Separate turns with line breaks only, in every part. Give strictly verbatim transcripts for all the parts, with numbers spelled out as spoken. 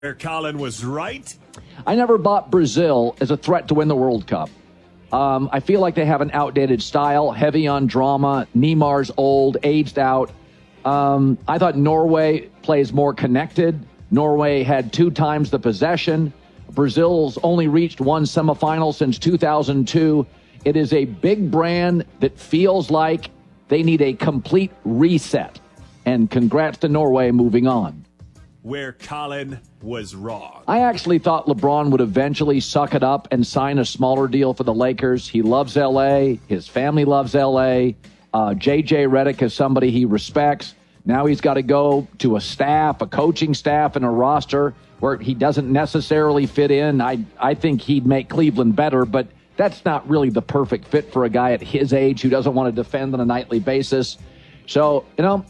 Where Colin was right.
I never bought Brazil as a threat to win the World Cup. Um, I feel like they have an outdated style, heavy on drama. Neymar's old, aged out. Um, I thought Norway plays more connected. Norway had two times the possession. Brazil's only reached one semifinal since two thousand two. It is a big brand that feels like they need a complete reset. And congrats to Norway moving on.
Where Colin was wrong.
I actually thought LeBron would eventually suck it up and sign a smaller deal for the Lakers. He loves L A. His family loves L A. Uh, J J Redick is somebody he respects. Now he's got to go to a staff, a coaching staff, and a roster where he doesn't necessarily fit in. I, I think he'd make Cleveland better, but that's not really the perfect fit for a guy at his age who doesn't want to defend on a nightly basis. So, you know,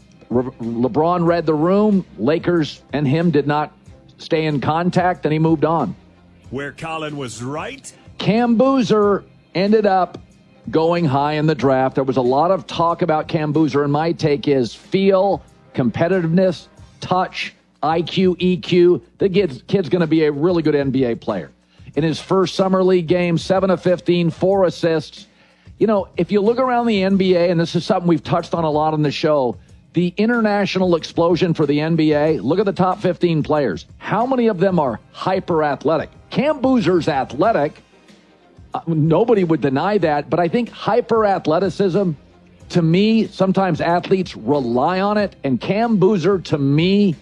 LeBron read the room. Lakers and him did not stay in contact, and he moved on.
Where Colin was right.
Cam Boozer ended up going high in the draft. There was a lot of talk about Cam Boozer, and my take is feel, competitiveness, touch, I Q, E Q. The kid's, kid's going to be a really good N B A player. In his first summer league game, seven of fifteen, four assists. You know, if you look around the N B A, and this is something we've touched on a lot on the show, the international explosion for the N B A, look at the top fifteen players. How many of them are hyper-athletic? Cam Boozer's athletic. Uh, nobody would deny that, but I think hyper-athleticism, to me, sometimes athletes rely on it, and Cam Boozer, to me,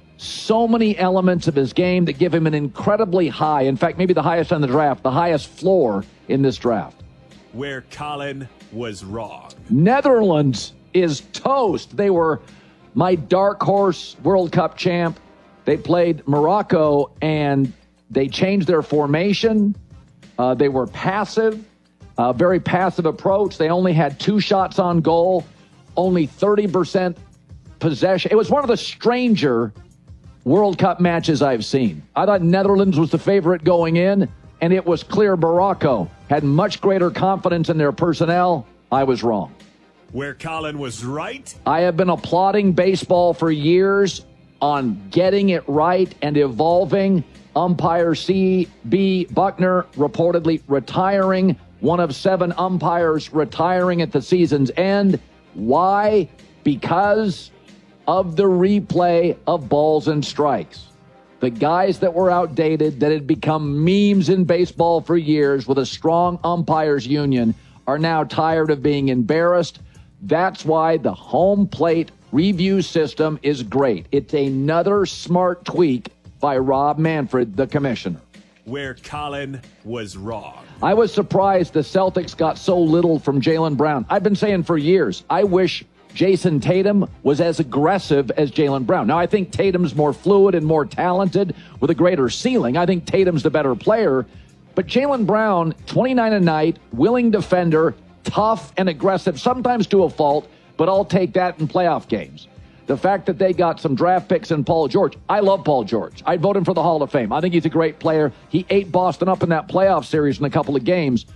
so many elements of his game that give him an incredibly high, in fact, maybe the highest on the draft, the highest floor in this draft.
Where Colin was wrong.
Netherlands is toast. They were my dark horse World Cup champ. They played Morocco, and they changed their formation. Uh, they were passive, uh, very passive approach. They only had two shots on goal, only thirty percent possession. It was one of the stranger World Cup matches I've seen. I thought Netherlands was the favorite going in, and it was clear Morocco had much greater confidence in their personnel. I was wrong.
Where Colin was right.
I have been applauding baseball for years on getting it right and evolving. Umpire C B. Buckner reportedly retiring, one of seven umpires retiring at the season's end. Why? Because of the replay of balls and strikes. The guys that were outdated, that had become memes in baseball for years with a strong umpires union, are now tired of being embarrassed. That's why the home plate review system is great. It's another smart tweak by Rob Manfred, the commissioner.
Where Colin was wrong.
I was surprised the Celtics got so little from Jaylen Brown. I've been saying for years, I wish Jason Tatum was as aggressive as Jaylen Brown. Now, I think Tatum's more fluid and more talented with a greater ceiling. I think Tatum's the better player. But Jaylen Brown, twenty-nine a night, willing defender, tough and aggressive, sometimes to a fault, but I'll take that in playoff games. The fact that they got some draft picks in Paul George. I love Paul George. I'd vote him for the Hall of Fame. I think he's a great player. He ate Boston up in that playoff series in a couple of games.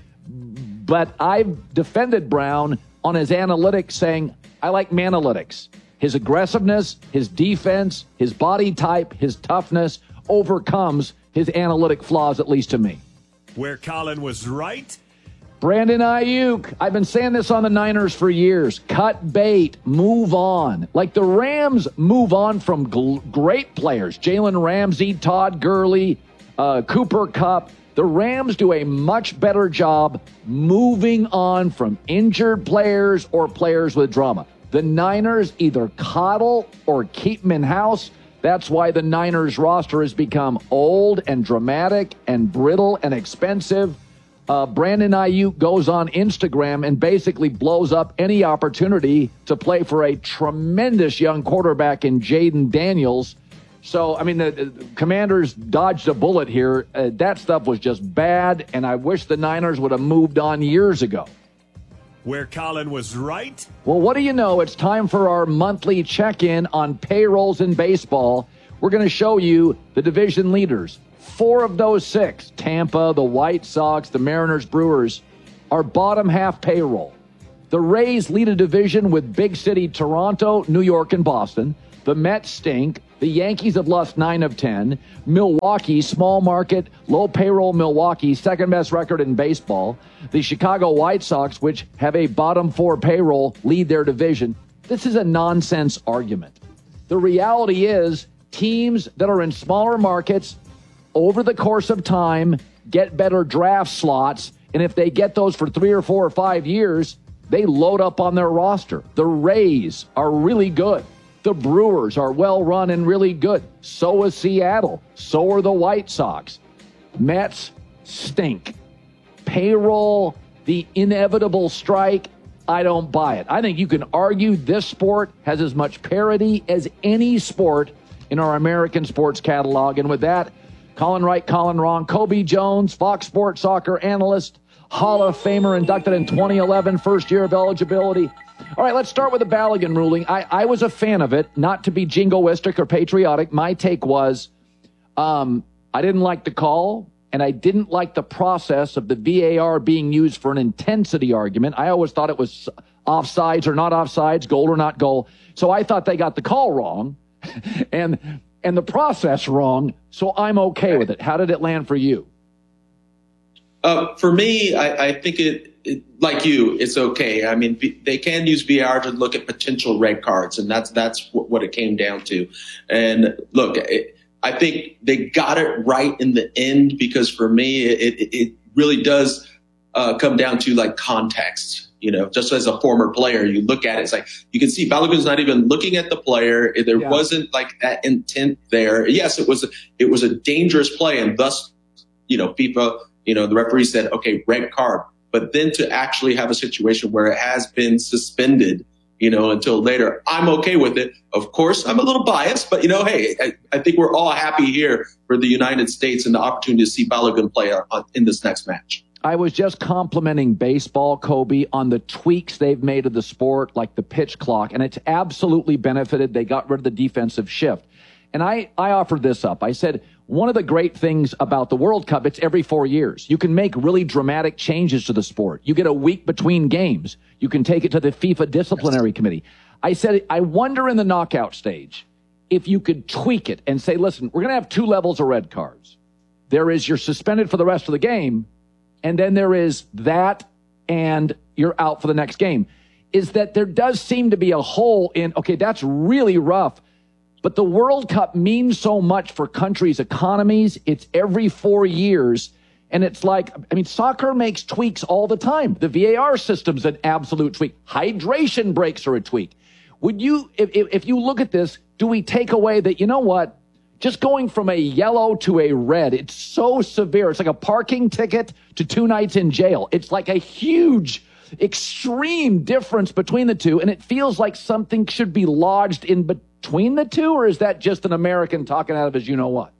But I've defended Brown on his analytics, saying, I like Manalytics. His aggressiveness, his defense, his body type, his toughness overcomes his analytic flaws, at least to me.
Where Colin was right.
Brandon Ayuk, I've been saying this on the Niners for years. Cut bait, move on. Like the Rams move on from gl- great players. Jalen Ramsey, Todd Gurley, uh, Cooper Kupp. The Rams do a much better job moving on from injured players or players with drama. The Niners either coddle or keep them in-house. That's why the Niners roster has become old and dramatic and brittle and expensive. Uh, Brandon Ayuk goes on Instagram and basically blows up any opportunity to play for a tremendous young quarterback in Jaden Daniels. So, I mean, the, the Commanders dodged a bullet here. Uh, that stuff was just bad, and I wish the Niners would have moved on years ago.
Where Colin was right.
Well, what do you know? It's time for our monthly check-in on payrolls in baseball. We're going to show you the division leaders. Four of those six, Tampa, the White Sox, the Mariners, Brewers, are bottom half payroll. The Rays lead a division with big city Toronto, New York, and Boston. The Mets stink. The Yankees have lost nine of ten. Milwaukee, small market, low payroll Milwaukee, second best record in baseball. The Chicago White Sox, which have a bottom four payroll, lead their division. This is a nonsense argument. The reality is teams that are in smaller markets over the course of time get better draft slots. And if they get those for three or four or five years, they load up on their roster. The Rays are really good. The Brewers are well run and really good. So is Seattle. So are the White Sox. Mets stink. Payroll, the inevitable strike, I don't buy it. I think you can argue this sport has as much parity as any sport in our American sports catalog. And with that, Colin Right, Colin Wrong, Kobe Jones, Fox Sports soccer analyst, Hall of Famer, inducted in twenty eleven, first year of eligibility. All right, let's start with the Balogun ruling. I, I was a fan of it, not to be jingoistic or patriotic. My take was um, I didn't like the call, and I didn't like the process of the V A R being used for an intensity argument. I always thought it was offsides or not offsides, goal or not goal. So I thought they got the call wrong and and the process wrong, so I'm okay with it. How did it land for you?
Uh, for me, I, I think it, it, like you, it's okay. I mean, they can use V A R to look at potential red cards, and that's that's what it came down to. And look, it, I think they got it right in the end, because for me, it, it, it really does uh, come down to like context. You know, just as a former player, you look at it, it's like you can see Balogun's not even looking at the player. There yeah. wasn't like that intent there. Yes, it was. It was a dangerous play, and thus, you know, FIFA. You know, the referee said, okay, red card. But then to actually have a situation where it has been suspended, you know, until later, I'm okay with it. Of course, I'm a little biased, but, you know, hey, I, I think we're all happy here for the United States and the opportunity to see Balogun play on, in this next match.
I was just complimenting baseball, Kobe, on the tweaks they've made of the sport, like the pitch clock, and it's absolutely benefited. They got rid of the defensive shift. And I, I offered this up. I said, one of the great things about the World Cup, it's every four years. You can make really dramatic changes to the sport. You get a week between games. You can take it to the FIFA disciplinary committee. I said, I wonder in the knockout stage if you could tweak it and say, listen, we're going to have two levels of red cards. There is you're suspended for the rest of the game, and then there is that and you're out for the next game. Is that there does seem to be a hole in, okay, that's really rough. But the World Cup means so much for countries' economies. It's every four years. And it's like, I mean, soccer makes tweaks all the time. The V A R system's an absolute tweak. Hydration breaks are a tweak. Would you, if, if you look at this, do we take away that, you know what, just going from a yellow to a red, it's so severe. It's like a parking ticket to two nights in jail. It's like a huge, extreme difference between the two. And it feels like something should be lodged in between. Between the two, or is that just an American talking out of his you-know-what?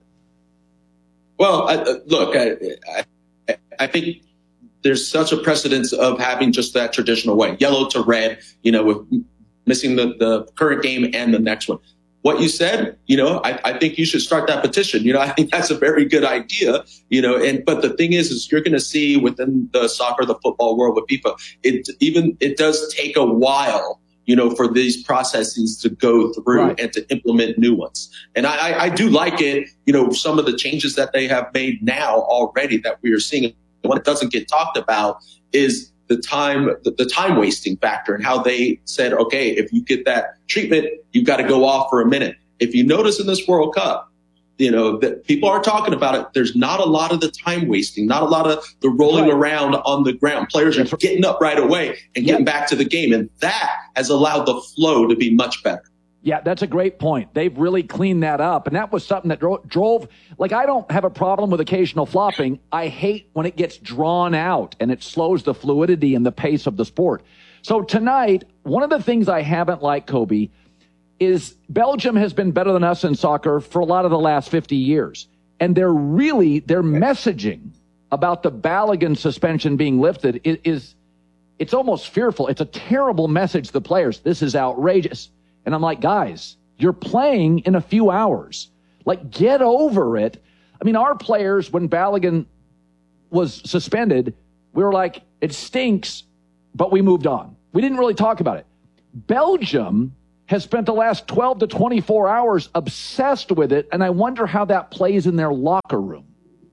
Well, I, uh, look, I, I, I think there's such a precedence of having just that traditional way, yellow to red, you know, with missing the, the current game and the next one. What you said, you know, I, I think you should start that petition. You know, I think that's a very good idea, you know, and but the thing is, is you're going to see within the soccer, the football world with FIFA, it even it does take a while, you know, for these processes to go through right. and to implement new ones. And I, I do like it, you know, some of the changes that they have made now already that we are seeing. What it doesn't get talked about is the time, the, the time wasting factor, and how they said, okay, if you get that treatment, you've got to go off for a minute. If you notice in this World Cup, you know, that people are talking about it. There's not a lot of the time wasting, not a lot of the rolling right. around on the ground. Players are getting up right away and getting yep. back to the game. And that has allowed the flow to be much better.
Yeah, that's a great point. They've really cleaned that up. And that was something that dro- drove, like, I don't have a problem with occasional flopping. I hate when it gets drawn out and it slows the fluidity and the pace of the sport. So tonight, one of the things I haven't liked, Kobe, is Belgium has been better than us in soccer for a lot of the last fifty years. And they're really, their messaging about the Balogun suspension being lifted is, is, it's almost fearful. It's a terrible message to the players. This is outrageous. And I'm like, guys, you're playing in a few hours. Like, get over it. I mean, our players, when Balogun was suspended, we were like, it stinks, but we moved on. We didn't really talk about it. Belgium has spent the last twelve to twenty-four hours obsessed with it, and I wonder how that plays in their locker room.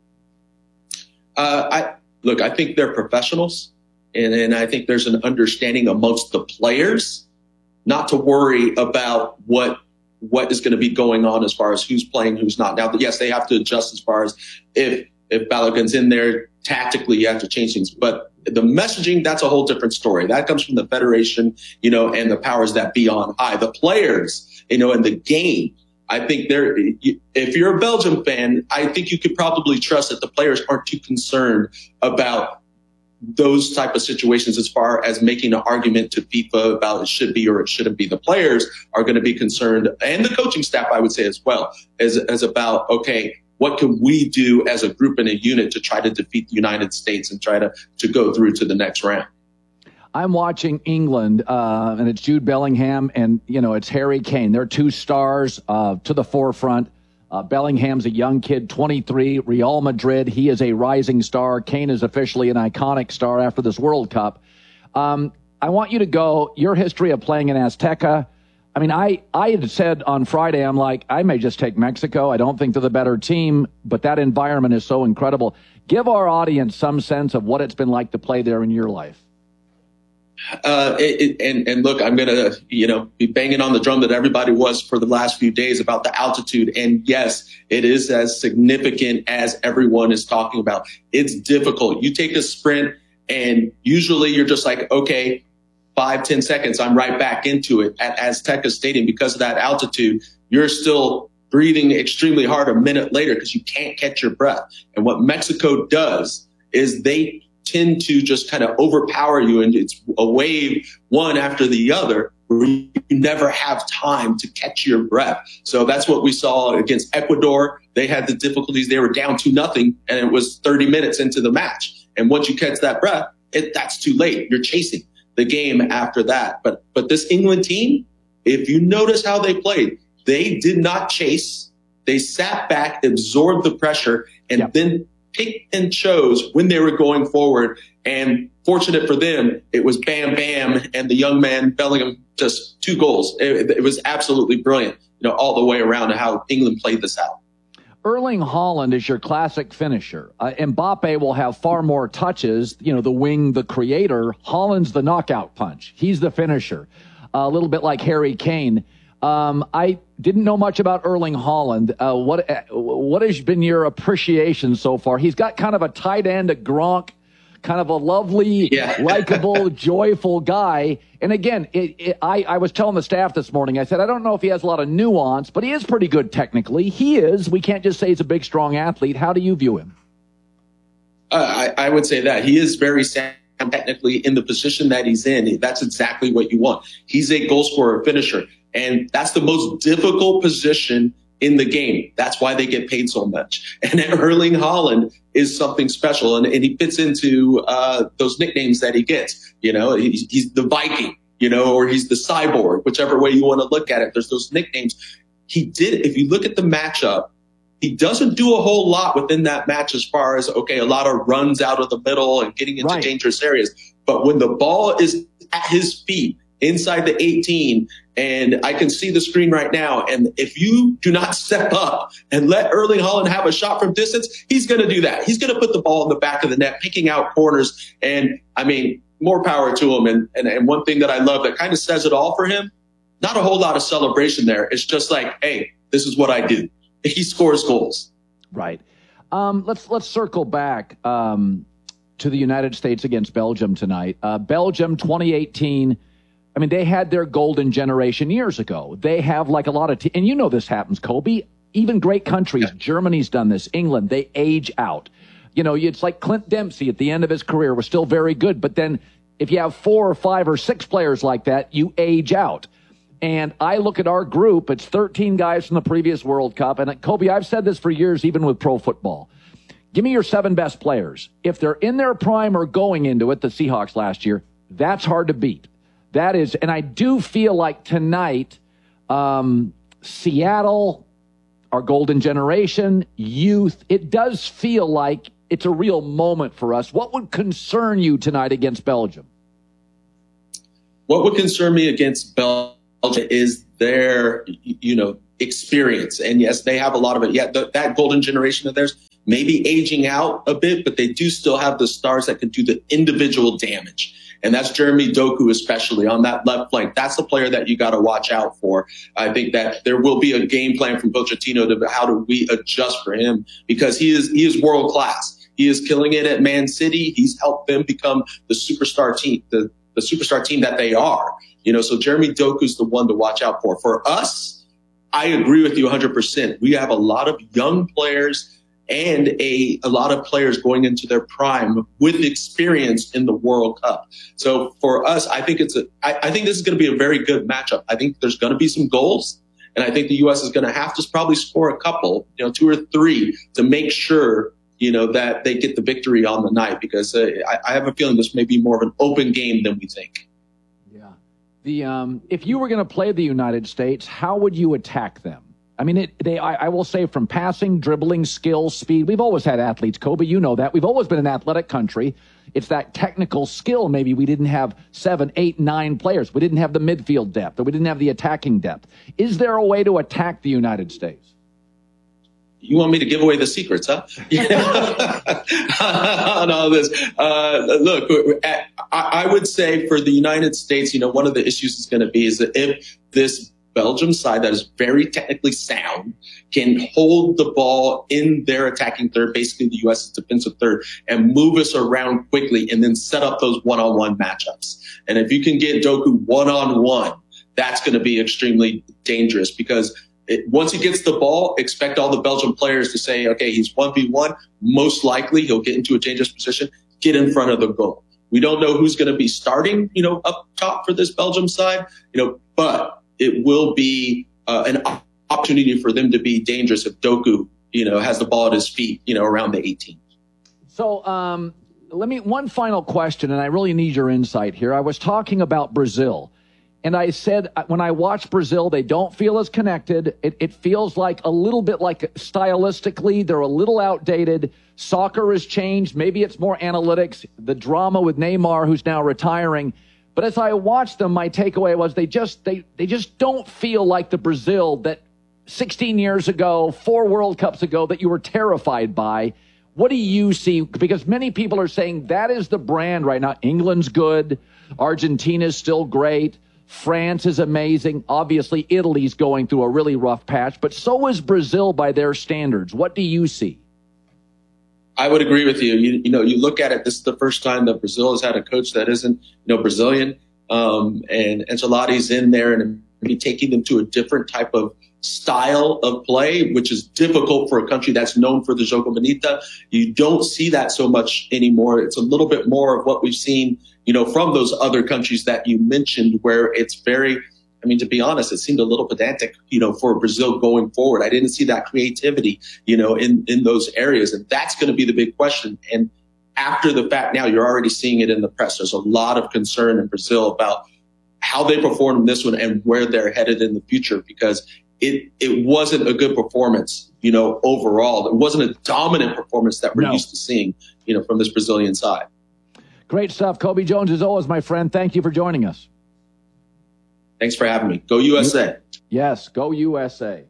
Uh, I look, I think they're professionals, and, and I think there's an understanding amongst the players not to worry about what what is going to be going on as far as who's playing, who's not. Now, yes, they have to adjust as far as if if Balogun's in there tactically, you have to change things. But the messaging, that's a whole different story. That comes from the federation, you know, and the powers that be on high. The players, you know, and the game. I think they're, if you're a Belgium fan, I think you could probably trust that the players aren't too concerned about those type of situations as far as making an argument to FIFA about it should be or it shouldn't be. The players are going to be concerned, and the coaching staff, I would say as well, as, as about, okay, what can we do as a group and a unit to try to defeat the United States and try to, to go through to the next round?
I'm watching England, uh, and it's Jude Bellingham, and, you know, it's Harry Kane. They're two stars uh, to the forefront. Uh, Bellingham's a young kid, twenty-three, Real Madrid. He is a rising star. Kane is officially an iconic star after this World Cup. Um, I want you to go, your history of playing in Azteca. I mean, I, I had said on Friday, I'm like, I may just take Mexico. I don't think they're the better team, but that environment is so incredible. Give our audience some sense of what it's been like to play there in your life.
Uh, it, it, and, and look, I'm going to, you know, be banging on the drum that everybody was for the last few days about the altitude. And yes, it is as significant as everyone is talking about. It's difficult. You take a sprint and usually you're just like, okay, five, ten seconds, I'm right back into it. At Azteca Stadium, because of that altitude, you're still breathing extremely hard a minute later because you can't catch your breath. And what Mexico does is they tend to just kind of overpower you, and it's a wave one after the other where you never have time to catch your breath. So that's what we saw against Ecuador. They had the difficulties. They were down two nothing, and it was thirty minutes into the match. And once you catch that breath, it, that's too late. You're chasing the game after that. But but this England team, if you notice how they played, they did not chase. They sat back, absorbed the pressure, and yep. then picked and chose when they were going forward. And fortunate for them, it was Bam Bam and the young man Bellingham, just two goals. It, it was absolutely brilliant, you know, all the way around and how England played this out.
Erling Haaland is your classic finisher. Uh, Mbappe will have far more touches, you know, the wing, the creator. Haaland's the knockout punch. He's the finisher. Uh, a little bit like Harry Kane. Um, I didn't know much about Erling Haaland. Uh, what uh, what has been your appreciation so far? He's got kind of a tight end, a Gronk, kind of a lovely, yeah. likable, joyful guy. And again, it, it, I, I was telling the staff this morning, I said, I don't know if he has a lot of nuance, but he is pretty good technically. He is. We can't just say he's a big, strong athlete. How do you view him?
Uh, I, I would say that he is very sound technically in the position that he's in. That's exactly what you want. He's a goal scorer, finisher. And that's the most difficult position in the game. That's why they get paid so much. And Erling Haaland is something special, and, and he fits into uh, those nicknames that he gets. You know, he, he's the Viking, you know, or he's the Cyborg, whichever way you want to look at it. There's those nicknames. He did, if you look at the matchup, he doesn't do a whole lot within that match as far as, okay, a lot of runs out of the middle and getting into right. dangerous areas. But when the ball is at his feet, inside the eighteen, and I can see the screen right now, and if you do not step up and let Erling Haaland have a shot from distance, he's going to do that. He's going to put the ball in the back of the net, picking out corners, and I mean, more power to him. And, and, and one thing that I love that kind of says it all for him, not a whole lot of celebration there. It's just like, hey, this is what I do. He scores goals.
Right. Um, let's let's circle back um, to the United States against Belgium tonight. Uh, Belgium twenty eighteen. I mean, they had their golden generation years ago. They have like a lot of, te- and you know this happens, Kobe. Even great countries, yeah. Germany's done this, England, they age out. You know, it's like Clint Dempsey at the end of his career was still very good, but then if you have four or five or six players like that, you age out. And I look at our group, it's thirteen guys from the previous World Cup. And Kobe, I've said this for years, even with pro football. Give me your seven best players. If they're in their prime or going into it, the Seahawks last year, that's hard to beat. That is, and I do feel like tonight, um, Seattle, our golden generation, youth, it does feel like it's a real moment for us. What would concern you tonight against Belgium?
What would concern me against Belgium is their, you know, experience. And yes, they have a lot of it. Yeah, th- that golden generation of theirs may be aging out a bit, but they do still have the stars that can do the individual damage. And that's Jeremy Doku, especially on that left flank. That's the player that you got to watch out for. I think that there will be a game plan from Pochettino to how do we adjust for him, because he is he is world class. He is killing it at Man City. He's helped them become the superstar team, the, the superstar team that they are. You know, so Jeremy Doku's the one to watch out for. For us, I agree with you one hundred percent. We have a lot of young players and a, a lot of players going into their prime with experience in the World Cup. So for us, I think it's a, I, I think this is going to be a very good matchup. I think there's going to be some goals, and I think the U S is going to have to probably score a couple, you know, two or three to make sure, you know, that they get the victory on the night, because uh, I, I have a feeling this may be more of an open game than we think.
Yeah. The, um, if you were going to play the United States, how would you attack them? I mean, it, they, I, I will say, from passing, dribbling, skill, speed. We've always had athletes, Kobe, you know that. We've always been an athletic country. It's that technical skill. Maybe we didn't have seven, eight, nine players. We didn't have the midfield depth, or we didn't have the attacking depth. Is there a way to attack the United States?
You want me to give away the secrets, huh? On all this. Uh, look, I, I would say for the United States, you know, one of the issues is going to be is that if this Belgium side that is very technically sound can hold the ball in their attacking third, basically the U S's defensive third, and move us around quickly and then set up those one-on-one matchups. And if you can get Doku one-on-one, that's going to be extremely dangerous, because it, once he gets the ball, expect all the Belgian players to say, okay, he's one v one. Most likely he'll get into a dangerous position, get in front of the goal. We don't know who's going to be starting, you know, up top for this Belgium side, you know, but it will be uh, an opportunity for them to be dangerous if Doku, you know, has the ball at his feet, you know, around the eighteen.
So um, let me, one final question, and I really need your insight here. I was talking about Brazil, and I said when I watch Brazil, they don't feel as connected. It, it feels like a little bit like stylistically, they're a little outdated. Soccer has changed. Maybe it's more analytics, the drama with Neymar, who's now retiring. But as I watched them, my takeaway was they just they they just don't feel like the Brazil that sixteen years ago, four World Cups ago, that you were terrified by. What do you see? Because many people are saying that is the brand right now. England's good. Argentina's still great. France is amazing. Obviously, Italy's going through a really rough patch. But so is Brazil by their standards. What do you see?
I would agree with you. You, you know, you look at it, this is the first time that Brazil has had a coach that isn't, you know, Brazilian. Um, and Ancelotti's in there and maybe taking them to a different type of style of play, which is difficult for a country that's known for the Jogo Bonito. You don't see that so much anymore. It's a little bit more of what we've seen, you know, from those other countries that you mentioned, where it's very, I mean, to be honest, it seemed a little pedantic, you know, for Brazil going forward. I didn't see that creativity, you know, in, in those areas. And that's going to be the big question. And after the fact, now you're already seeing it in the press. There's a lot of concern in Brazil about how they performed in this one and where they're headed in the future, because it, it wasn't a good performance, you know, overall. It wasn't a dominant performance that we're
No.
used to seeing, you know, from this Brazilian side.
Great stuff. Kobe Jones, as always, my friend. Thank you for joining us.
Thanks for having me. Go U S A.
Yes, go U S A.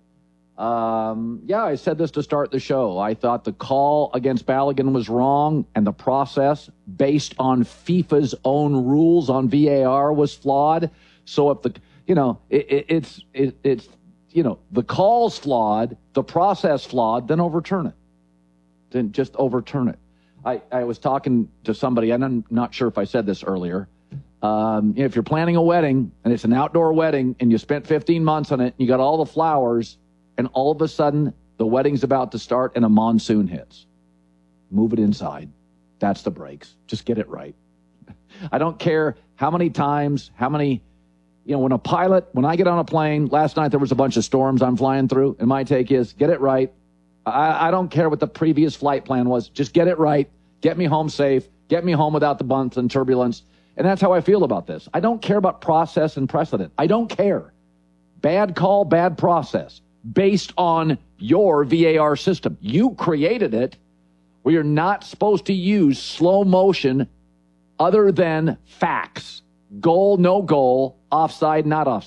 Um, yeah, I said this to start the show. I thought the call against Balogun was wrong, and the process based on FIFA's own rules on V A R was flawed. So if the, you know, it, it, it's, it, it's, you know, the call's flawed, the process flawed, then overturn it. Then just overturn it. I, I was talking to somebody, and I'm not sure if I said this earlier. Um, if you're planning a wedding and it's an outdoor wedding and you spent fifteen months on it, and you got all the flowers, and all of a sudden the wedding's about to start and a monsoon hits. Move it inside. That's the breaks. Just get it right. I don't care how many times, how many, you know, when a pilot, when I get on a plane, last night there was a bunch of storms I'm flying through, and my take is get it right. I, I don't care what the previous flight plan was. Just get it right. Get me home safe. Get me home without the bumps and turbulence. And that's how I feel about this. I don't care about process and precedent. I don't care. Bad call, bad process, based on your V A R system. You created it. We are not supposed to use slow motion other than facts. Goal, no goal, offside, not offside.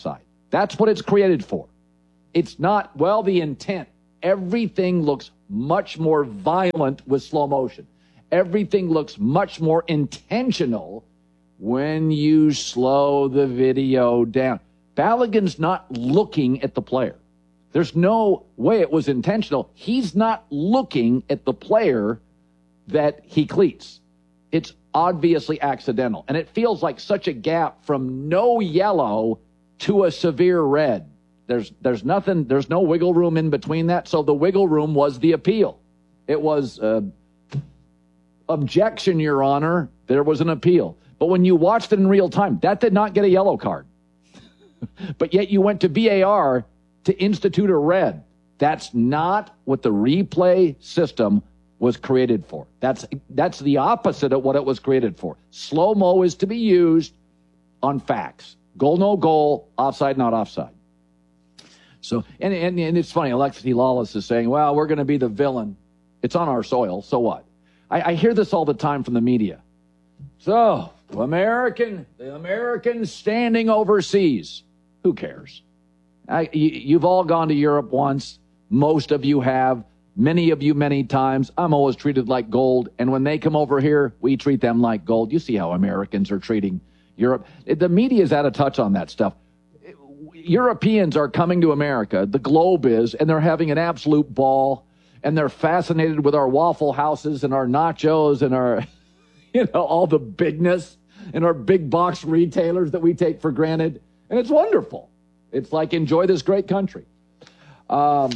That's what it's created for. It's not, well, the intent. Everything looks much more violent with slow motion. Everything looks much more intentional when you slow the video down. Balogun's not looking at the player. There's no way it was intentional. He's not looking at the player that he cleats. It's obviously accidental. And it feels like such a gap from no yellow to a severe red. There's there's nothing, there's no wiggle room in between that. So the wiggle room was the appeal. It was uh, objection, Your Honor. There was an appeal. But when you watched it in real time, that did not get a yellow card. But yet you went to V A R to institute a red. That's not what the replay system was created for. That's that's the opposite of what it was created for. Slow-mo is to be used on facts. Goal, no goal, offside, not offside. So, and, and, and it's funny, Alexi Lawless is saying, well, we're going to be the villain. It's on our soil, so what? I, I hear this all the time from the media. So, American, the Americans standing overseas. Who cares? I, you, you've all gone to Europe once. Most of you have. Many of you many times. I'm always treated like gold. And when they come over here, we treat them like gold. You see how Americans are treating Europe. The media is out of touch on that stuff. Europeans are coming to America. The globe is, and they're having an absolute ball. And they're fascinated with our Waffle Houses and our nachos and our, you know, all the bigness and our big box retailers that we take for granted. And it's wonderful. It's like, enjoy this great country. Um,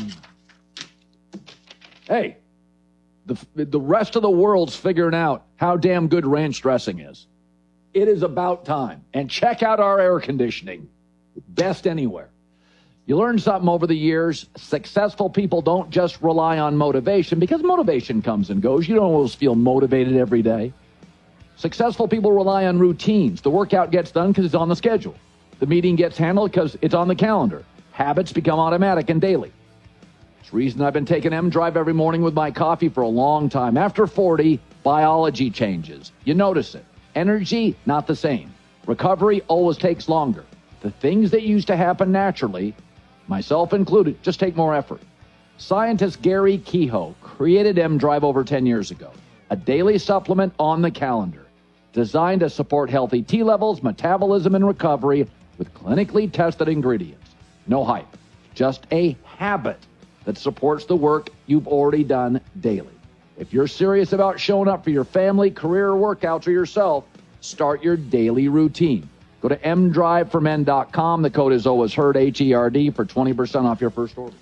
hey, the, the rest of the world's figuring out how damn good ranch dressing is. It is about time. And check out our air conditioning. Best anywhere. You learn something over the years. Successful people don't just rely on motivation, because motivation comes and goes. You don't always feel motivated every day. Successful people rely on routines. The workout gets done because it's on the schedule. The meeting gets handled because it's on the calendar. Habits become automatic and daily. It's the reason I've been taking M-Drive every morning with my coffee for a long time. After forty, biology changes. You notice it. Energy, not the same. Recovery always takes longer. The things that used to happen naturally, myself included, just take more effort. Scientist Gary Kehoe created M-Drive over ten years ago. A daily supplement on the calendar, designed to support healthy T levels, metabolism, and recovery with clinically tested ingredients. No hype, just a habit that supports the work you've already done daily. If you're serious about showing up for your family, career, workouts, or yourself, start your daily routine. Go to m drive for men dot com. The code is always heard, H E R D, for twenty percent off your first order.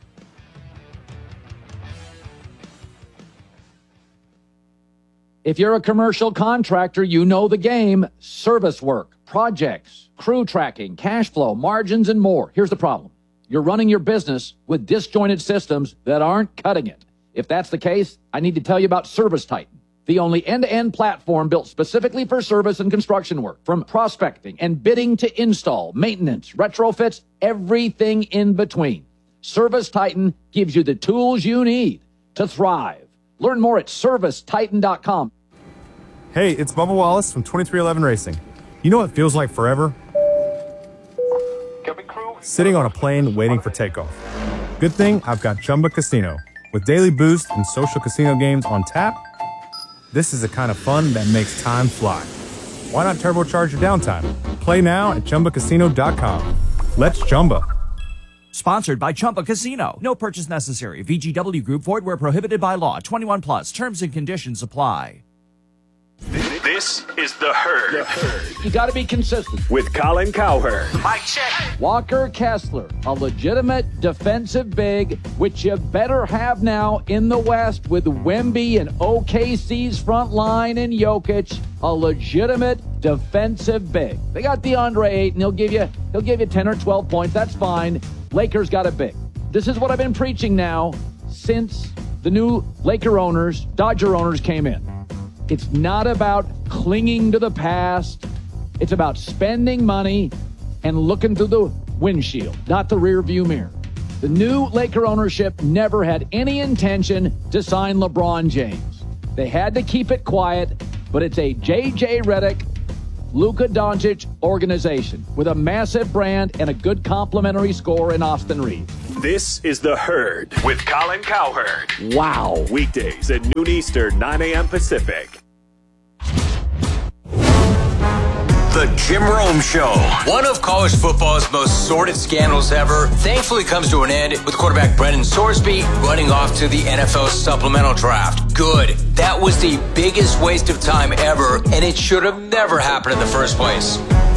If you're a commercial contractor, you know the game. Service work, projects, crew tracking, cash flow, margins, and more. Here's the problem. You're running your business with disjointed systems that aren't cutting it. If that's the case, I need to tell you about ServiceTitan, the only end-to-end platform built specifically for service and construction work. From prospecting and bidding to install, maintenance, retrofits, everything in between. ServiceTitan gives you the tools you need to thrive. Learn more at service titan dot com.
Hey, it's Bubba Wallace from twenty-three eleven Racing. You know what feels like forever? Sitting on a plane waiting for takeoff. Good thing I've got Chumba Casino. With daily boost and social casino games on tap, this is the kind of fun that makes time fly. Why not turbocharge your downtime? Play now at chumba casino dot com. Let's Chumba.
Sponsored by Chumba Casino. No purchase necessary. V G W Group. Void where prohibited by law. twenty-one plus. Terms and conditions apply.
This is The Herd. The Herd.
You got to be consistent.
With Colin Cowherd.
Mike check.
Walker Kessler, a legitimate defensive big, which you better have now in the West with Wemby and O K C's front line and Jokic, a legitimate defensive big. They got DeAndre Ayton. He'll give you, he'll give you ten or twelve points. That's fine. Lakers got a big. This is what I've been preaching now since the new Laker owners, Dodger owners came in. It's not about clinging to the past. It's about spending money and looking through the windshield, not the rear view mirror. The new Laker ownership never had any intention to sign LeBron James. They had to keep it quiet, but it's a J J Redick Luka Doncic organization with a massive brand and a good complimentary score in Austin Reed.
This is The Herd with Colin Cowherd.
Wow.
Weekdays at noon Eastern, nine a.m. Pacific.
The Jim Rome Show. One of college football's most sordid scandals ever thankfully comes to an end with quarterback Brendan Sorsby running off to the N F L supplemental draft. Good. That was the biggest waste of time ever, and it should have never happened in the first place.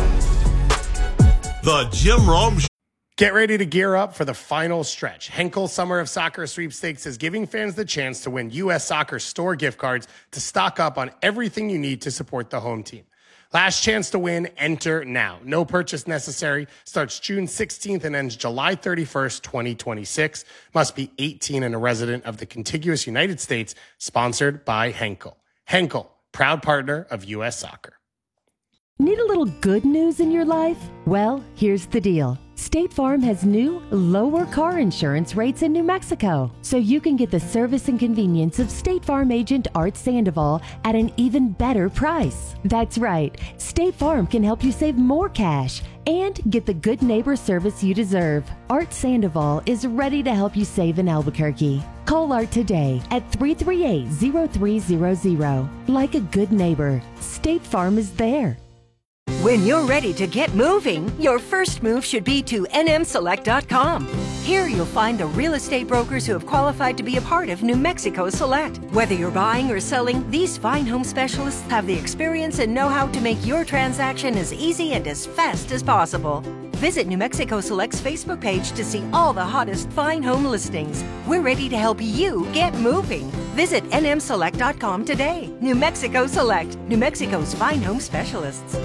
The Jim Rome Show.
Get ready to gear up for the final stretch. Henkel Summer of Soccer Sweepstakes is giving fans the chance to win U S Soccer store gift cards to stock up on everything you need to support the home team. Last chance to win, enter now. No purchase necessary. Starts June sixteenth and ends July thirty-first, twenty twenty-six. Must be eighteen and a resident of the contiguous United States. Sponsored by Henkel. Henkel, proud partner of U S Soccer.
Need a little good news in your life? Well, here's the deal. State Farm has new, lower car insurance rates in New Mexico, so you can get the service and convenience of State Farm agent Art Sandoval at an even better price. That's right, State Farm can help you save more cash and get the good neighbor service you deserve. Art Sandoval is ready to help you save in Albuquerque. Call Art today at three three eight, zero three zero zero. Like a good neighbor, State Farm is there.
When you're ready to get moving, your first move should be to N M select dot com. Here you'll find the real estate brokers who have qualified to be a part of New Mexico Select. Whether you're buying or selling, these fine home specialists have the experience and know-how to make your transaction as easy and as fast as possible. Visit New Mexico Select's Facebook page to see all the hottest fine home listings. We're ready to help you get moving. Visit N M select dot com today. New Mexico Select, New Mexico's fine home specialists.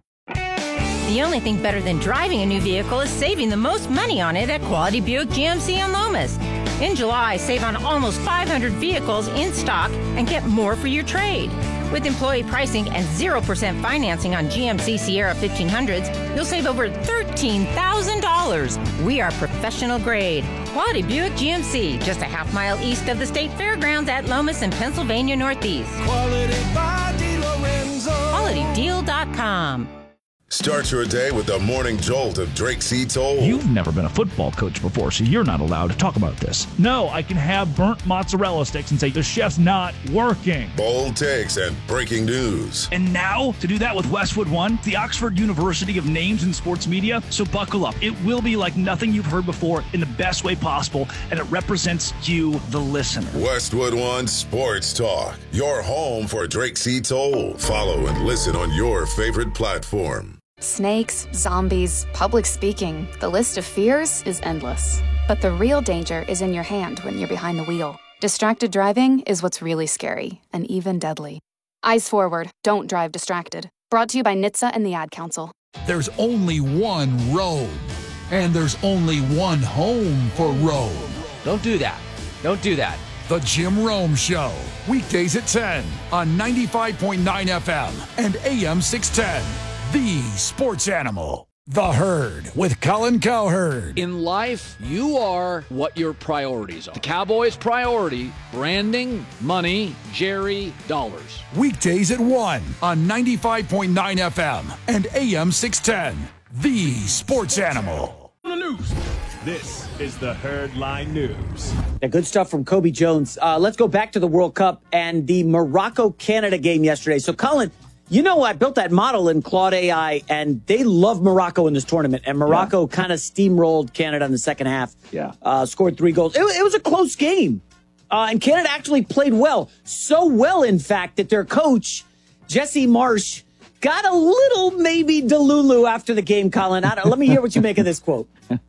The only thing better than driving a new vehicle is saving the most money on it at Quality Buick G M C on Lomas. In July, save on almost five hundred vehicles in stock and get more for your trade. With employee pricing and zero percent financing on G M C Sierra fifteen hundreds, you'll save over thirteen thousand dollars. We are professional grade. Quality Buick G M C, just a half mile east of the State Fairgrounds at Lomas and Pennsylvania Northeast.
Quality by DiLorenzo.
Quality Deal dot com.
Start your day with the morning jolt of Drake C. Toll.
You've never been a football coach before, so you're not allowed to talk about this. No, I can have burnt mozzarella sticks and say the chef's not working.
Bold takes and breaking news.
And now, to do that with Westwood One, the Oxford University of Names in Sports Media. So buckle up. It will be like nothing you've heard before in the best way possible, and it represents you, the listener.
Westwood One Sports Talk, your home for Drake C. Toll. Follow and listen on your favorite platform.
Snakes, zombies, public speaking, the list of fears is endless. But the real danger is in your hand when you're behind the wheel. Distracted driving is what's really scary and even deadly. Eyes forward, don't drive distracted. Brought to you by N H T S A and the Ad Council.
There's only one road, and there's only one home for Rome.
Don't do that. Don't do that.
The Jim Rome Show, weekdays at ten on ninety-five point nine F M and A M six ten. The Sports Animal. The Herd with Colin Cowherd.
In life, you are what your priorities are. The Cowboys' priority, branding, money, Jerry, dollars.
Weekdays at one on ninety-five point nine F M and A M six ten. The Sports Animal.
The news. This is the Herdline News.
Yeah, good stuff from Kobe Jones. Uh, let's go back to the World Cup and the Morocco-Canada game yesterday. So, Colin, you know, I built that model in Claude A I, and they love Morocco in this tournament. And Morocco yeah. kind of steamrolled Canada in the second half.
Yeah.
Uh, scored three goals. It, it was a close game. Uh, and Canada actually played well. So well, in fact, that their coach, Jesse Marsh, got a little maybe delulu after the game, Colin. I don't, let me hear what you make of this quote.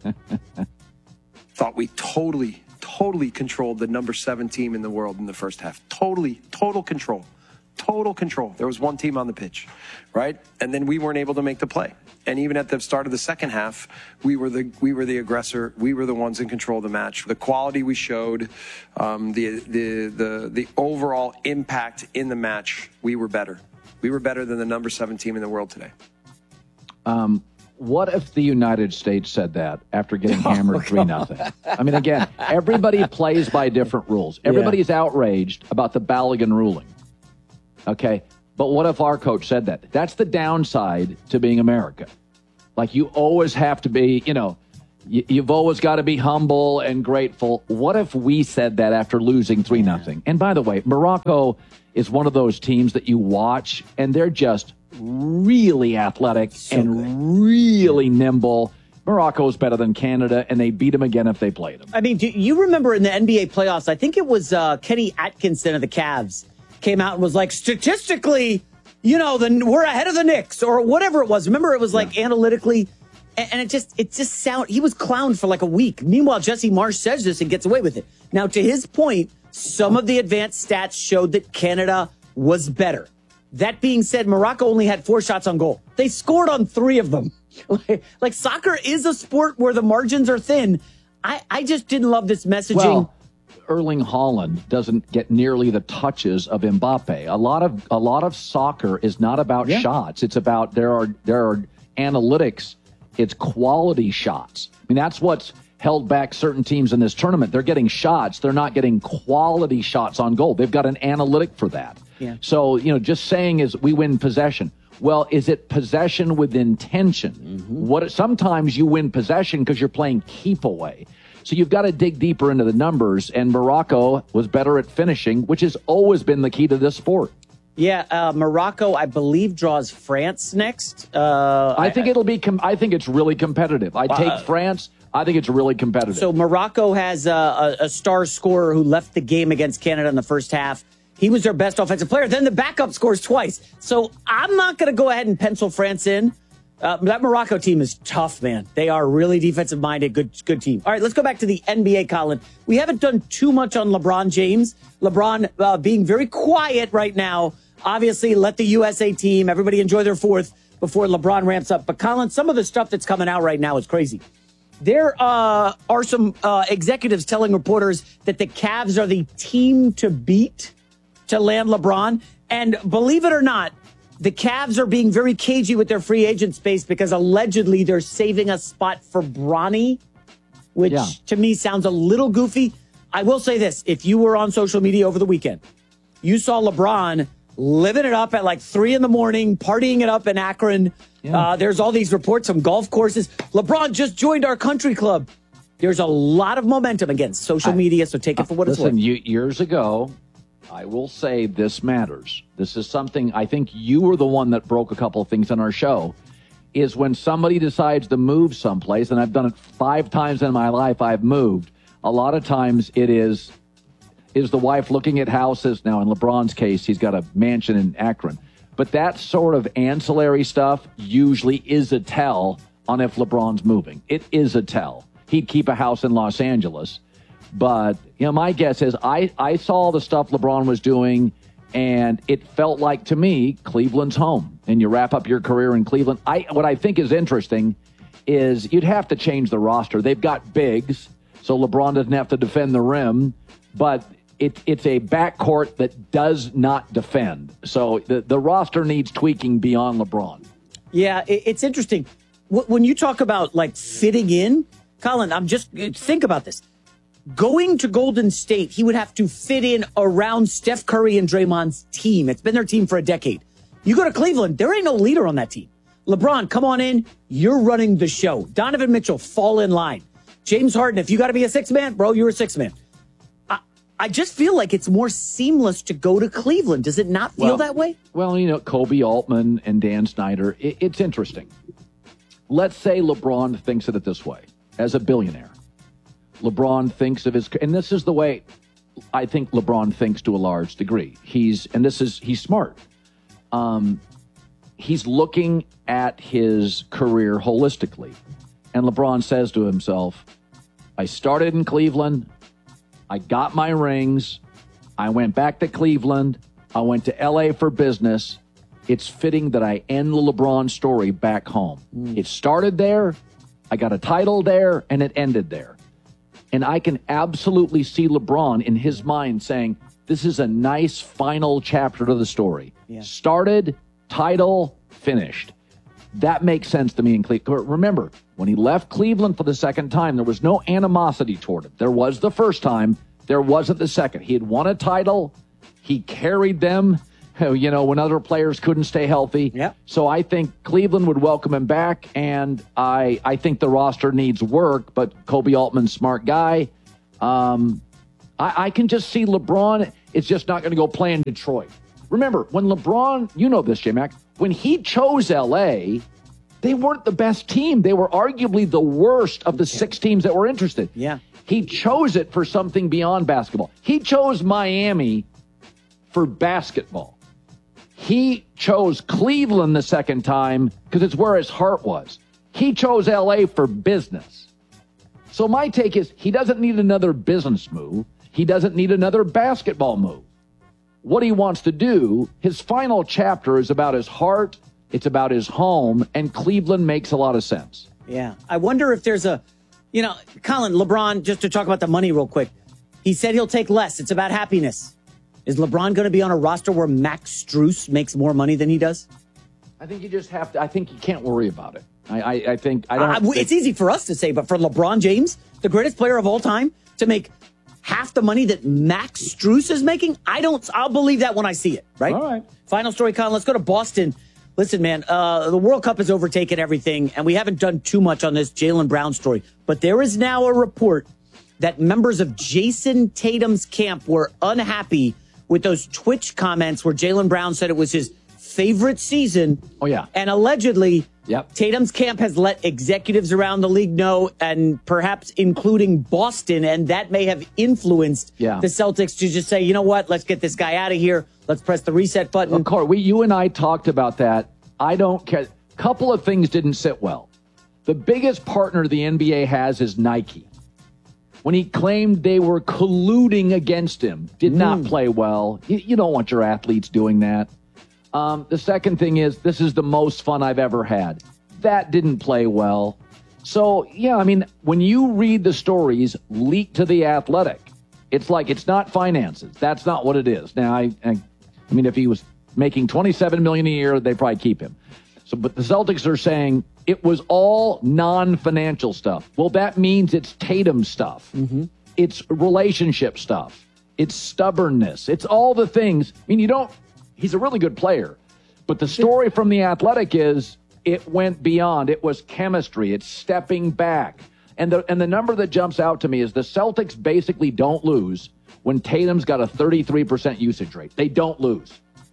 Thought we totally, totally controlled the number seven team in the world in the first half. Totally, total control. Total control. There was one team on the pitch, right? And then we weren't able to make the play. And even at the start of the second half, we were the we were the aggressor. We were the ones in control of the match. The quality we showed, um, the the the the overall impact in the match, we were better. We were better than the number seven team in the world today.
Um, what if the United States said that after getting hammered three nothing? I mean, again, everybody plays by different rules. Everybody's yeah. outraged about the Balogun ruling. Okay, But what if our coach said that? That's the downside to being America. Like, you always have to be, you know, you, you've always got to be humble and grateful. What if we said that after losing three nothing? And by the way, Morocco is one of those teams that you watch, and they're just really athletic so and good. really nimble. Morocco is better than Canada, and they beat them again if they played them.
I mean, do you remember in the N B A playoffs, I think it was uh, Kenny Atkinson of the Cavs came out and was like, statistically, you know, the, we're ahead of the Knicks or whatever it was. Remember, it was like yeah. analytically, and, and it just it just sound he was clowned for like a week. Meanwhile, Jesse Marsh says this and gets away with it. Now, to his point, some of the advanced stats showed that Canada was better. That being said, Morocco only had four shots on goal. They scored on three of them. like, like soccer is a sport where the margins are thin. I, I just didn't love this messaging.
Well, Erling Haaland doesn't get nearly the touches of Mbappe. A lot of a lot of soccer is not about yeah. shots. It's about there are there are analytics. It's quality shots. I mean, that's what's held back certain teams in this tournament. They're getting shots. They're not getting quality shots on goal. They've got an analytic for that.
Yeah.
So, you know, just saying is we win possession. Well, is it possession with intention?
Mm-hmm.
What sometimes you win possession because you're playing keep away. So you've got to dig deeper into the numbers, and Morocco was better at finishing, which has always been the key to this sport.
Yeah, uh, Morocco, I believe, draws France next. Uh,
I think I, it'll be. Com- I think it's really competitive. I take
uh,
France. I think it's really competitive.
So Morocco has a, a, a star scorer who left the game against Canada in the first half. He was their best offensive player. Then the backup scores twice. So I'm not going to go ahead and pencil France in. Uh, that Morocco team is tough, man. They are really defensive-minded, good good team. All right, let's go back to the N B A, Colin. We haven't done too much on LeBron James. LeBron uh, being very quiet right now. Obviously, let the U S A team, everybody enjoy their fourth before LeBron ramps up. But, Colin, some of the stuff that's coming out right now is crazy. There uh, are some uh, executives telling reporters that the Cavs are the team to beat to land LeBron. And believe it or not, the Cavs are being very cagey with their free agent space because allegedly they're saving a spot for Bronny, which yeah. to me sounds a little goofy. I will say this. If you were on social media over the weekend, you saw LeBron living it up at like three in the morning, partying it up in Akron. Yeah. Uh, there's all these reports from golf courses. LeBron just joined our country club. There's a lot of momentum against social I, media, so take it for what
listen,
it's worth.
You, years ago, I will say this matters. This is something I think you were the one that broke a couple of things on our show, is when somebody decides to move someplace, and I've done it five times in my life, I've moved. A lot of times it is, is the wife looking at houses. Now, in LeBron's case, he's got a mansion in Akron. But that sort of ancillary stuff usually is a tell on if LeBron's moving. It is a tell. He'd keep a house in Los Angeles. But, you know, my guess is I, I saw the stuff LeBron was doing, and it felt like, to me, Cleveland's home. And you wrap up your career in Cleveland. I What I think is interesting is you'd have to change the roster. They've got bigs, so LeBron doesn't have to defend the rim. But it, it's a backcourt that does not defend. So the, the roster needs tweaking beyond LeBron.
Yeah, it, it's interesting. W- when you talk about, like, fitting in, Colin, I'm just, think about this. Going to Golden State, he would have to fit in around Steph Curry and Draymond's team. It's been their team for a decade. You go to Cleveland, there ain't no leader on that team. LeBron, come on in. You're running the show. Donovan Mitchell, fall in line. James Harden, if you got to be a six man, bro, you're a six man. I, I just feel like it's more seamless to go to Cleveland. Does it not feel
well,
that way?
Well, you know, Kobe Altman and Dan Snyder, it, it's interesting. Let's say LeBron thinks of it this way, as a billionaire. LeBron thinks of his, and this is the way I think LeBron thinks to a large degree. He's, and this is, he's smart. Um, he's looking at his career holistically. And LeBron says to himself, I started in Cleveland. I got my rings. I went back to Cleveland. I went to L A for business. It's fitting that I end the LeBron story back home. Mm. It started there. I got a title there, and it ended there. And I can absolutely see LeBron in his mind saying, this is a nice final chapter to the story.
Yeah.
Started, title, finished. That makes sense to me in Cleveland. Remember, when he left Cleveland for the second time, there was no animosity toward him. There was the first time. There wasn't the second. He had won a title. He carried them you know, when other players couldn't stay healthy.
Yep.
So I think Cleveland would welcome him back, and I I think the roster needs work, but Kobe Altman's a smart guy. Um, I, I can just see LeBron is just not going to go play in Detroit. Remember, when LeBron, you know this, J-Mac, when he chose L A, they weren't the best team. They were arguably the worst of the six teams that were interested.
Yeah.
He chose it for something beyond basketball. He chose Miami for basketball. He chose Cleveland the second time because it's where his heart was. He chose L A for business. So my take is he doesn't need another business move. He doesn't need another basketball move. What he wants to do, his final chapter is about his heart, it's about his home, and Cleveland makes a lot of sense.
Yeah. I wonder if there's a, you know, Colin, LeBron, just to talk about the money real quick, he said he'll take less. It's about happiness. Is LeBron going to be on a roster where Max Strus makes more money than he does?
I think you just have to, I think you can't worry about it. I, I, I think, I don't.
Uh,
think,
it's easy for us to say, but for LeBron James, the greatest player of all time, to make half the money that Max Strus is making, I don't, I'll believe that when I see it, right?
All right.
Final story, Colin, let's go to Boston. Listen, man, uh, the World Cup has overtaken everything, and we haven't done too much on this Jaylen Brown story, but there is now a report that members of Jason Tatum's camp were unhappy with those Twitch comments where Jaylen Brown said it was his favorite season.
Oh, yeah.
And allegedly,
yep.
Tatum's camp has let executives around the league know, and perhaps including Boston, and that may have influenced
yeah.
the Celtics to just say, you know what, let's get this guy out of here. Let's press the reset button.
Well, Corey, we, you and I talked about that. I don't care. A couple of things didn't sit well. The biggest partner the N B A has is Nike. When he claimed they were colluding against him, did not
Mm.
play well. You, you don't want your athletes doing that. Um, the second thing is, this is the most fun I've ever had. That didn't play well. So, yeah, I mean, when you read the stories leaked to The Athletic, it's like it's not finances. That's not what it is. Now, I, I, I mean, if he was making twenty-seven million dollars a year, they'd probably keep him. So, but the Celtics are saying it was all non-financial stuff. Well, that means it's Tatum stuff.
Mm-hmm.
It's relationship stuff. It's stubbornness. It's all the things. I mean, you don't, he's a really good player. But the story from The Athletic is it went beyond. It was chemistry. It's stepping back. And the, and the number that jumps out to me is the Celtics basically don't lose when Tatum's got a thirty-three percent usage rate. They don't lose.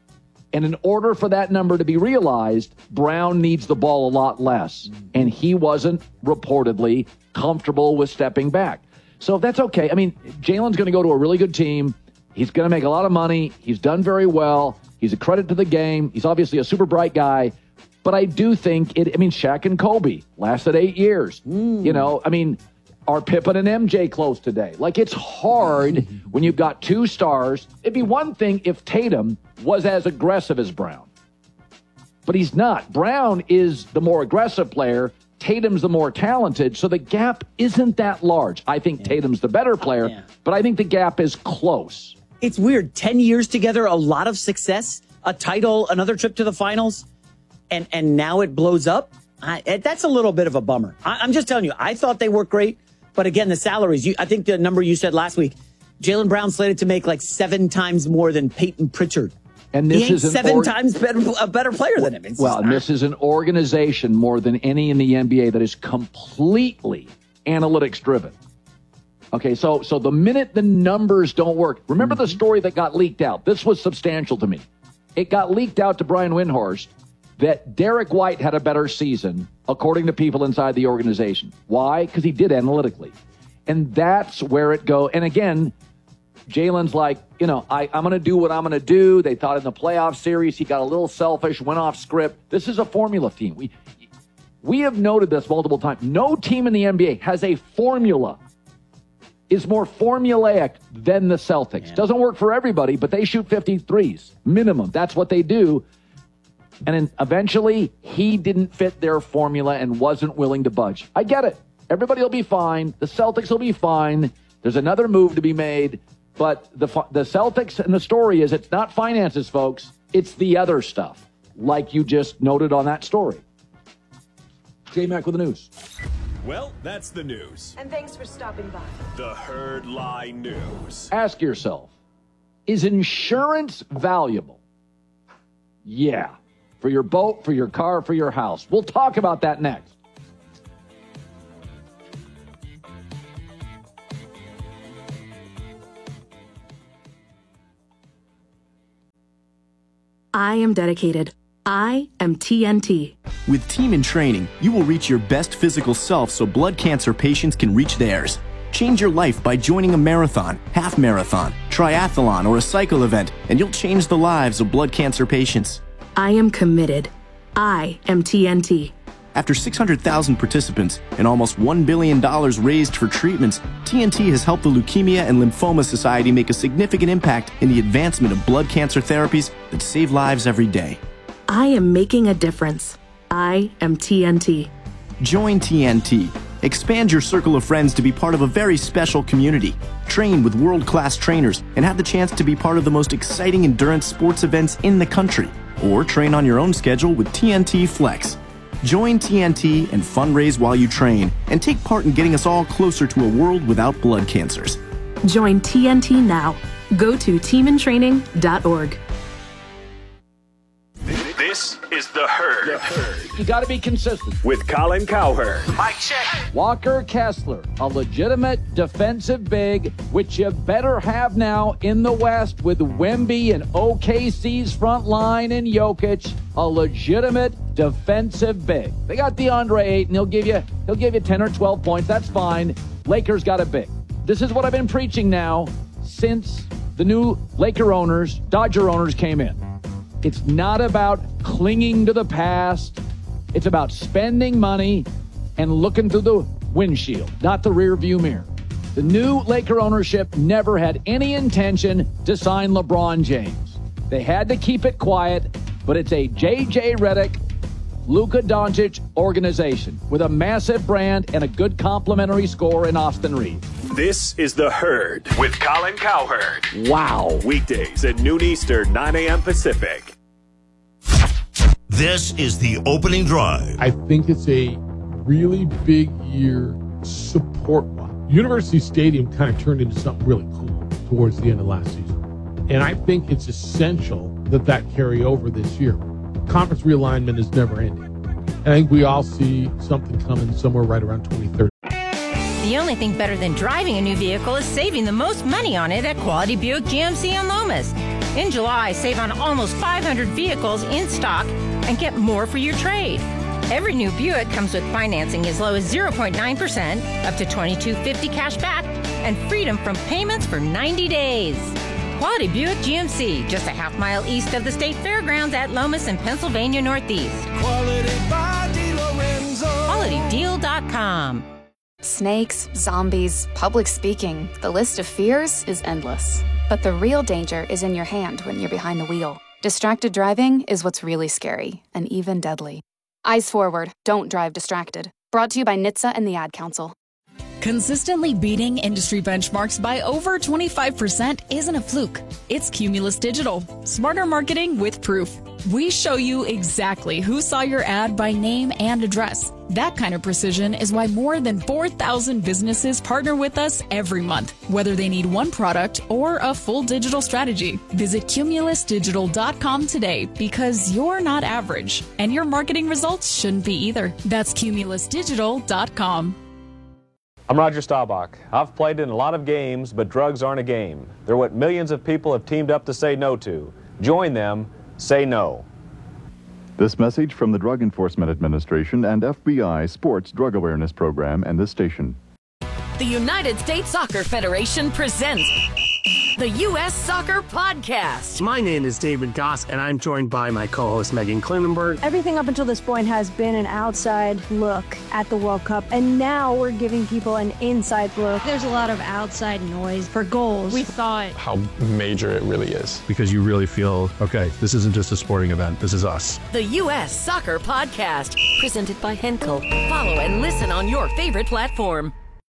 And in order for that number to be realized, Brown needs the ball a lot less. And he wasn't reportedly comfortable with stepping back. So that's okay. I mean, Jaylen's going to go to a really good team. He's going to make a lot of money. He's done very well. He's a credit to the game. He's obviously a super bright guy. But I do think it, I mean, Shaq and Kobe lasted eight years. Mm. You know, I mean, are Pippen and M J close today? Like, it's hard when you've got two stars. It'd be one thing if Tatum was as aggressive as Brown. But he's not. Brown is the more aggressive player. Tatum's the more talented. So the gap isn't that large. I think yeah. Tatum's the better player, yeah. but I think the gap is close.
It's weird. Ten years together, a lot of success, a title, another trip to the finals, and, and now it blows up. I, it, that's a little bit of a bummer. I, I'm just telling you, I thought they worked great. But again, the salaries, you, I think the number you said last week, Jaylen Brown slated to make like seven times more than Peyton Pritchard.
And this
he ain't
is
seven
or-
times better, a better player than him. It's
well, and this is an organization more than any in the N B A that is completely analytics driven. Okay, so so the minute the numbers don't work, remember mm-hmm. the story that got leaked out. This was substantial to me. It got leaked out to Brian Windhorst that Derek White had a better season, according to people inside the organization. Why? Because he did analytically. And that's where it go. And again, Jaylen's like, you know, I, I'm going to do what I'm going to do. They thought in the playoff series he got a little selfish, went off script. This is a formula team. We we have noted this multiple times. No team in the N B A has a formula, is more formulaic than the Celtics. Yeah. Doesn't work for everybody, but they shoot fifty-threes minimum. That's what they do. And then eventually, he didn't fit their formula and wasn't willing to budge. I get it. Everybody will be fine. The Celtics will be fine. There's another move to be made. But the the Celtics and the story is it's not finances, folks. It's the other stuff, like you just noted on that story. J-Mac with the news.
Well, that's the news.
And thanks for stopping by.
The Herd Lie News.
Ask yourself, is insurance valuable? Yeah. For your boat, for your car, for your house. We'll talk about that next.
I am dedicated. I am T N T.
With Team in Training, you will reach your best physical self so blood cancer patients can reach theirs. Change your life by joining a marathon, half marathon, triathlon, or a cycle event, and you'll change the lives of blood cancer patients.
I am committed. I am T N T.
After six hundred thousand participants and almost one billion dollars raised for treatments, T N T has helped the Leukemia and Lymphoma Society make a significant impact in the advancement of blood cancer therapies that save lives every day.
I am making a difference. I am T N T.
Join T N T. Expand your circle of friends to be part of a very special community. Train with world-class trainers and have the chance to be part of the most exciting endurance sports events in the country. Or train on your own schedule with T N T Flex. Join T N T and fundraise while you train and take part in getting us all closer to a world without blood cancers.
Join T N T now. Go to team in training dot org.
This is The Herd.
The Herd. You got to be consistent.
With Colin Cowherd.
Mike check. Walker Kessler, a legitimate defensive big, which you better have now in the West with Wemby and O K C's front line and Jokic, a legitimate defensive big. They got DeAndre Ayton. He'll give you, he'll give you ten or twelve points. That's fine. Lakers got a big. This is what I've been preaching now since the new Laker owners, Dodger owners came in. It's not about clinging to the past. It's about spending money and looking through the windshield, not the rear view mirror. The new Laker ownership never had any intention to sign LeBron James. They had to keep it quiet, but it's a J J Redick, Luka Doncic organization with a massive brand and a good complimentary score in Austin Reeves.
This is The Herd with Colin Cowherd.
Wow.
Weekdays at noon Eastern, nine a.m. Pacific.
This is the opening drive.
I think it's a really big year support-wise. University Stadium kind of turned into something really cool towards the end of last season. And I think it's essential that that carry over this year. Conference realignment is never ending. And I think we all see something coming somewhere right around twenty thirty.
The only thing better than driving a new vehicle is saving the most money on it at Quality Buick G M C in Lomas. In July, save on almost five hundred vehicles in stock and get more for your trade. Every new Buick comes with financing as low as zero point nine percent, up to twenty-two fifty cash back, and freedom from payments for ninety days. Quality Buick G M C, just a half mile east of the State Fairgrounds at Lomas in Pennsylvania Northeast.
Quality by DeLorenzo.
quality deal dot com.
Snakes, zombies, public speaking. The list of fears is endless. But the real danger is in your hand when you're behind the wheel. Distracted driving is what's really scary and even deadly. Eyes forward. Don't drive distracted. Brought to you by N H T S A and the Ad Council.
Consistently beating industry benchmarks by over twenty-five percent isn't a fluke. It's Cumulus Digital. Smarter marketing with proof. We show you exactly who saw your ad by name and address. That kind of precision is why more than four thousand businesses partner with us every month, whether they need one product or a full digital strategy. Visit cumulus digital dot com today because you're not average, and your marketing results shouldn't be either. That's cumulus digital dot com.
I'm Roger Staubach. I've played in a lot of games, but drugs aren't a game. They're what millions of people have teamed up to say no to. Join them. Say no.
This message from the Drug Enforcement Administration and F B I Sports Drug Awareness Program and this station.
The United States Soccer Federation presents the U S Soccer Podcast.
My name is David Goss, and I'm joined by my co-host Megan Klinenberg.
Everything up until this point has been an outside look at the World Cup, and now we're giving people an inside look.
There's a lot of outside noise for goals. We thought
how major it really is, because you really feel, okay, this isn't just a sporting event, this is us.
The U S Soccer Podcast, presented by Henkel. Follow and listen on your favorite platform.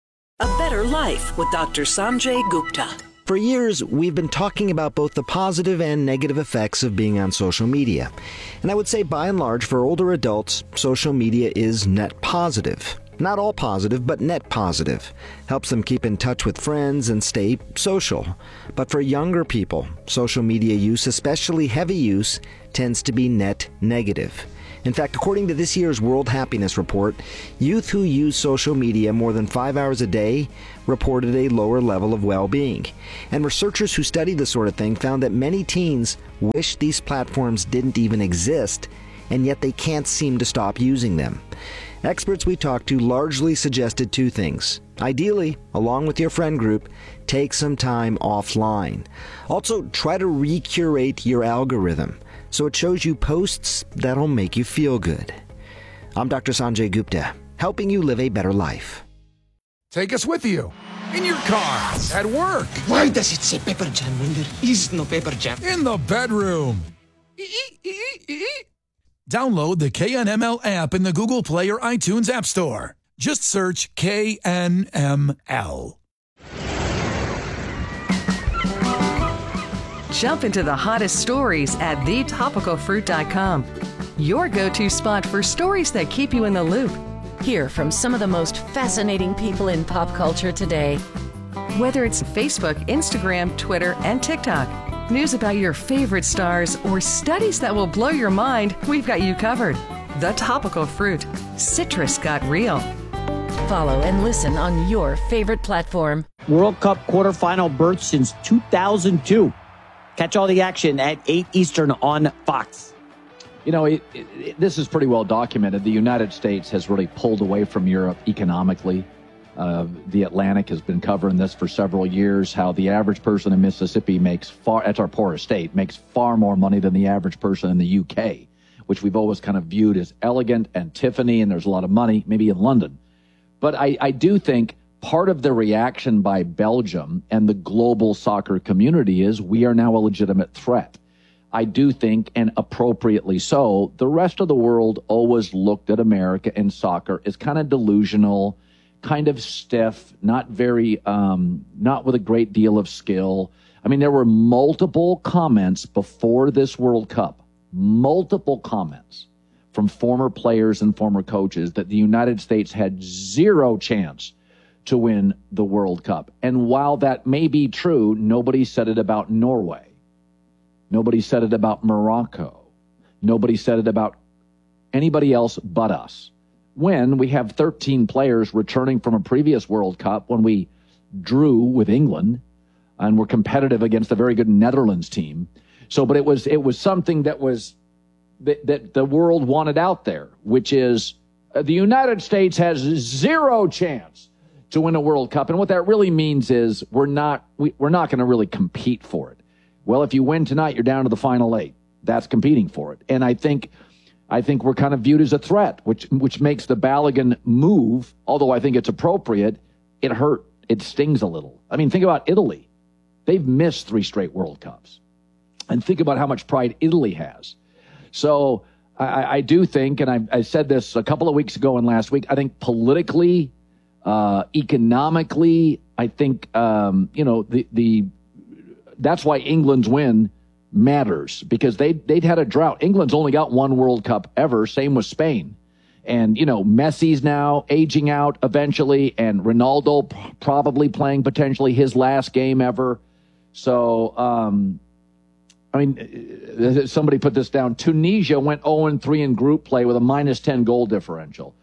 A Better Life with Doctor Sanjay Gupta.
For years, we've been talking about both the positive and negative effects of being on social media. And I would say, by and large, for older adults, social media is net positive. Not all positive, but net positive. Helps them keep in touch with friends and stay social. But for younger people, social media use, especially heavy use, tends to be net negative. In fact, according to this year's World Happiness Report, youth who use social media more than five hours a day reported a lower level of well-being. And researchers who studied this sort of thing found that many teens wish these platforms didn't even exist, and yet they can't seem to stop using them. Experts we talked to largely suggested two things. Ideally, along with your friend group, take some time offline. Also, try to recurate your algorithm so it shows you posts that'll make you feel good. I'm Doctor Sanjay Gupta, helping you live a better life.
Take us with you. In your car, at work.
Why does it say Pepper Jam when there is no Pepper Jam?
In the bedroom. Download the K N M L app in the Google Play or iTunes App Store. Just search K N M L.
Jump into the hottest stories at the topical fruit dot com. Your go-to spot for stories that keep you in the loop.
Hear from some of the most fascinating people in pop culture today.
Whether it's Facebook, Instagram, Twitter, and TikTok, news about your favorite stars, or studies that will blow your mind, we've got you covered. The Topical Fruit. Citrus got real.
Follow and listen on your favorite platform.
World Cup quarterfinal berth since two thousand two. Catch all the action at eight Eastern on Fox.
You know, it, it, it, this is pretty well documented. The United States has really pulled away from Europe economically. Uh, the Atlantic has been covering this for several years, how the average person in Mississippi makes far, that's our poorest state, makes far more money than the average person in the U K, which we've always kind of viewed as elegant and Tiffany, and there's a lot of money, maybe in London. But I, I do think part of the reaction by Belgium and the global soccer community is we are now a legitimate threat. I do think, and appropriately so, the rest of the world always looked at America and soccer as kind of delusional, kind of stiff, not very, um, not with a great deal of skill. I mean, there were multiple comments before this World Cup, multiple comments from former players and former coaches that the United States had zero chance to win the World Cup. And while that may be true, nobody said it about Norway. Nobody said it about Morocco. Nobody said it about anybody else but us. When we have thirteen players returning from a previous World Cup, when we drew with England and were competitive against a very good Netherlands team. So, but it was it was something that was that, that the world wanted out there, which is uh, the United States has zero chance to win a World Cup. And what that really means is we're not we, we're not going to really compete for it. Well, if you win tonight, you're down to the final eight. That's competing for it. And I think I think we're kind of viewed as a threat, which which makes the Balogun move, although I think it's appropriate, it hurt. It stings a little. I mean, think about Italy. They've missed three straight World Cups. And think about how much pride Italy has. So I, I do think, and I, I said this a couple of weeks ago and last week, I think politically, uh, economically, I think, um, you know, the the that's why England's win matters, because they, they'd had a drought. England's only got one World Cup ever, same with Spain. And, you know, Messi's now aging out eventually, and Ronaldo p- probably playing potentially his last game ever. So, um, I mean, somebody put this down. Tunisia went oh and three in group play with a minus ten goal differential.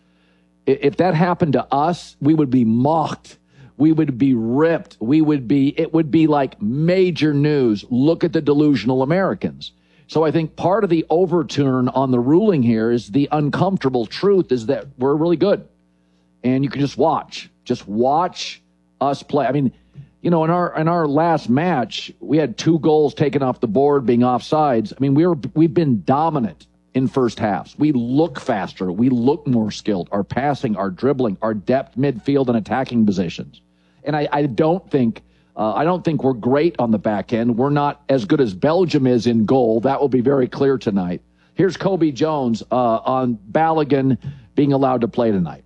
If that happened to us, we would be mocked. We would be ripped. We would be, it would be like major news. Look at the delusional Americans. So I think part of the overturn on the ruling here is the uncomfortable truth is that we're really good. And you can just watch, just watch us play. I mean, you know, in our, in our last match, we had two goals taken off the board being offsides. I mean, we were, we've been dominant in first halves. We look faster. We look more skilled. Our passing, our dribbling, our depth, midfield, and attacking positions. And I, I don't think uh, I don't think we're great on the back end. We're not as good as Belgium is in goal. That will be very clear tonight. Here's Kobe Jones uh, on Balogun being allowed to play tonight.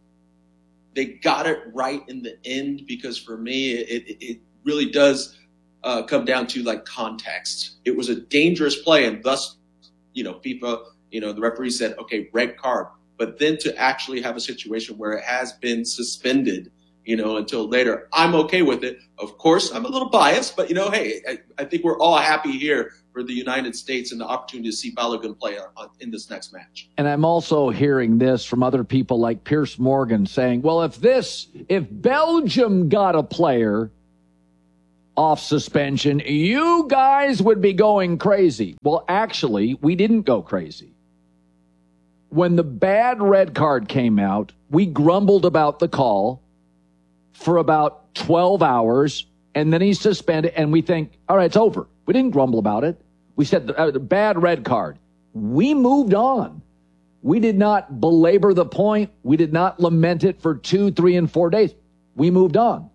They got it right in the end, because for me, it, it, it really does uh, come down to like context. It was a dangerous play, and thus, you know, FIFA, you know, the referee said, okay, red card. But then to actually have a situation where it has been suspended, you know, until later, I'm okay with it. Of course, I'm a little biased, but, you know, hey, I, I think we're all happy here for the United States and the opportunity to see Balogun play on, on, in this next match.
And I'm also hearing this from other people like Piers Morgan saying, well, if this, if Belgium got a player off suspension, you guys would be going crazy. Well, actually, we didn't go crazy. When the bad red card came out, we grumbled about the call for about twelve hours, and then he's suspended, and we think, all right, it's over. We didn't grumble about it. We said the, uh, the bad red card. We moved on. We did not belabor the point. We did not lament it for two, three, and four days. We moved on.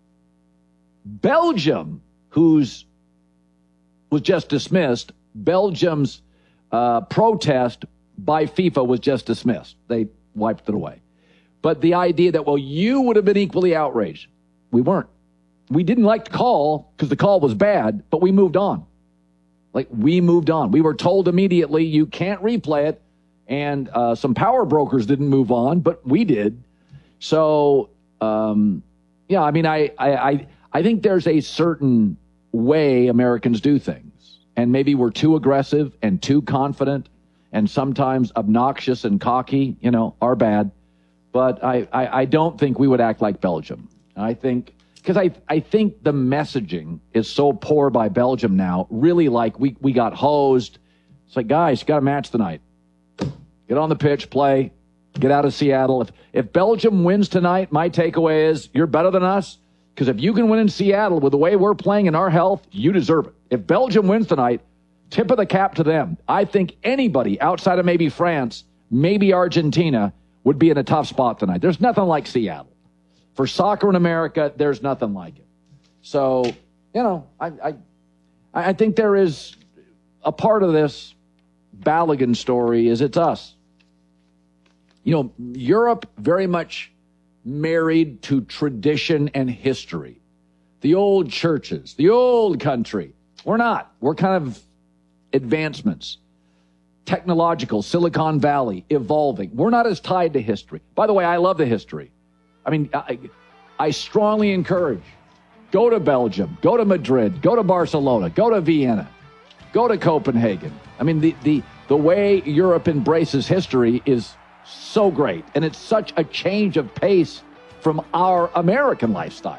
Belgium, who's was just dismissed, Belgium's uh, protest by FIFA was just dismissed. They wiped it away. But the idea that, well, you would have been equally outraged. We weren't. We didn't like the call because the call was bad, but we moved on. Like, we moved on. We were told immediately you can't replay it, and uh, some power brokers didn't move on, but we did. So, um, yeah, I mean, I, I, I, I think there's a certain way Americans do things, and maybe we're too aggressive and too confident and sometimes obnoxious and cocky, you know, are bad. But I, I, I don't think we would act like Belgium. I think, because I, I think the messaging is so poor by Belgium now, really like we, we got hosed. It's like, guys, you got a match tonight. Get on the pitch, play, get out of Seattle. If, if Belgium wins tonight, my takeaway is you're better than us, because if you can win in Seattle with the way we're playing and our health, you deserve it. If Belgium wins tonight, tip of the cap to them. I think anybody outside of maybe France, maybe Argentina, would be in a tough spot tonight. There's nothing like Seattle. For soccer in America, there's nothing like it. So, you know, I I, I think there is a part of this Balogun story is it's us. You know, Europe very much married to tradition and history. The old churches, the old country. We're not. We're kind of advancements. Technological, Silicon Valley, evolving. We're not as tied to history. By the way, I love the history. I mean, I, I strongly encourage, go to Belgium, go to Madrid, go to Barcelona, go to Vienna, go to Copenhagen. I mean, the, the, the way Europe embraces history is so great, and it's such a change of pace from our American lifestyle.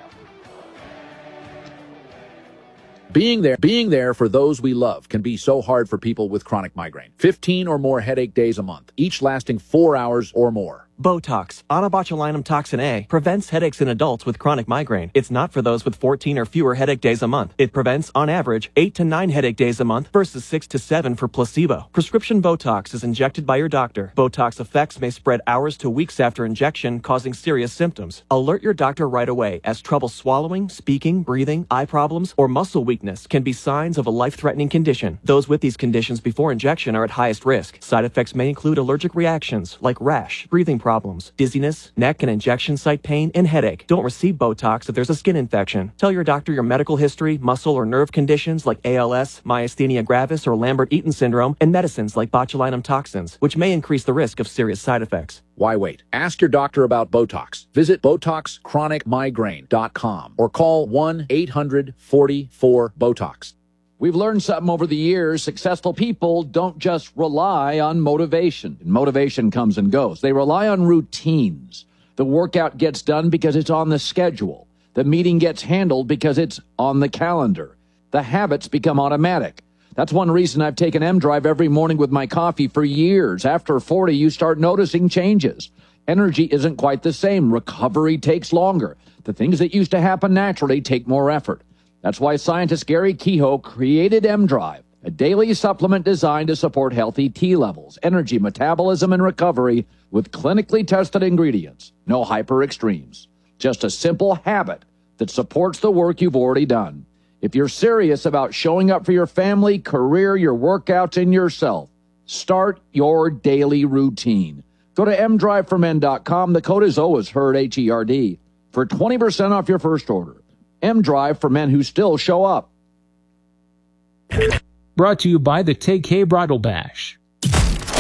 Being there, being there for those we love can be so hard for people with chronic migraine. fifteen or more headache days a month, each lasting four hours or more.
Botox, onabotulinum toxin A, prevents headaches in adults with chronic migraine. It's not for those with fourteen or fewer headache days a month. It prevents, on average, eight to nine headache days a month versus six to seven for placebo. Prescription Botox is injected by your doctor. Botox effects may spread hours to weeks after injection, causing serious symptoms. Alert your doctor right away, as trouble swallowing, speaking, breathing, eye problems, or muscle weakness can be signs of a life-threatening condition. Those with these conditions before injection are at highest risk. Side effects may include allergic reactions like rash, breathing problems, dizziness, neck and injection site pain, and headache. Don't receive Botox if there's a skin infection. Tell your doctor your medical history, muscle or nerve conditions like A L S, myasthenia gravis, or Lambert-Eaton syndrome, and medicines like botulinum toxins, which may increase the risk of serious side effects.
Why wait? Ask your doctor about Botox. Visit Botox Chronic Migraine dot com or call one eight hundred forty-four BOTOX.
We've learned something over the years. Successful people don't just rely on motivation. Motivation comes and goes. They rely on routines. The workout gets done because it's on the schedule. The meeting gets handled because it's on the calendar. The habits become automatic. That's one reason I've taken M-Drive every morning with my coffee for years. After forty, you start noticing changes. Energy isn't quite the same. Recovery takes longer. The things that used to happen naturally take more effort. That's why scientist Gary Kehoe created M-Drive, a daily supplement designed to support healthy T levels, energy, metabolism, and recovery with clinically tested ingredients. No hyper extremes. Just a simple habit that supports the work you've already done. If you're serious about showing up for your family, career, your workouts, and yourself, start your daily routine. Go to m drive for men dot com. The code is always HERD, H E R D, for twenty percent off your first order. M-Drive for men who still show up.
Brought to you by the Take K Bridal Bash.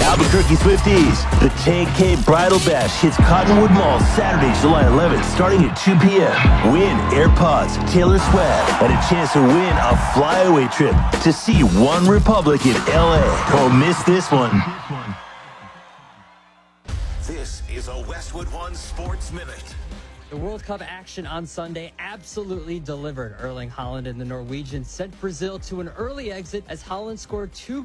Albuquerque Swifties, the K K Bridal Bash hits Cottonwood Mall Saturday, July eleventh, starting at two p.m. Win AirPods, Taylor Swift, and a chance to win a flyaway trip to see One Republic in L A. Don't miss this one.
This is a Westwood One Sports Minute.
The World Cup action on Sunday absolutely delivered. Erling Haaland and the Norwegians sent Brazil to an early exit as Haaland scored two